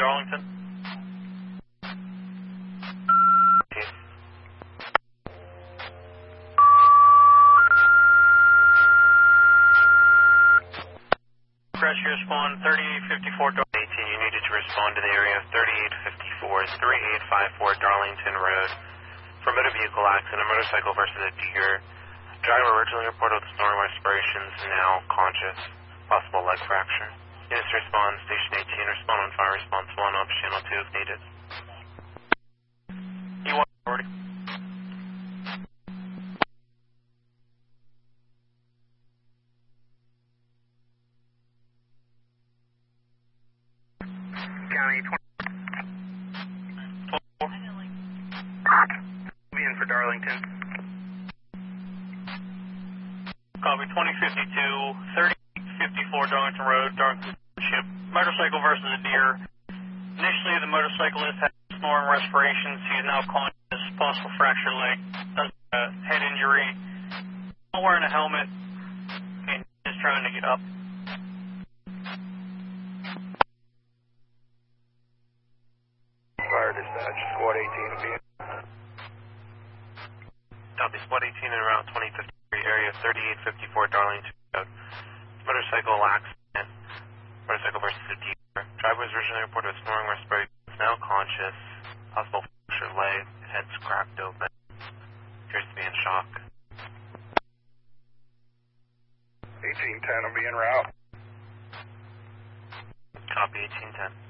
Darlington. Crash, you respond 3854 Darlington. 18, you needed to respond to the area of 3854, 3854 Darlington Road. For motor vehicle accident, a motorcycle versus a deer. Driver originally reported with snoring respirations, now conscious. Possible leg fracture. Units respond, station 18, respond on fire, response 1, off channel 2 if needed. E1 authority. County 24. Be in for Darlington. Copy 2052, 3854 Darlington Road, Darlington Township. Motorcycle versus a deer. Initially, the motorcyclist had snoring respirations. He is now conscious. Possible fracture leg. Head injury. Not wearing a helmet. And just trying to get up. Fire dispatch, squad 18 will be in. Copy, squad 18 en route 2053, area 3854 Darlington Road. Motorcycle accident. Motorcycle versus a deer. Driver was originally reported with snoring respirations, now conscious. Possible fracture leg, head's cracked open. Appears to be in shock. 1810 will be en route. Copy, 1810.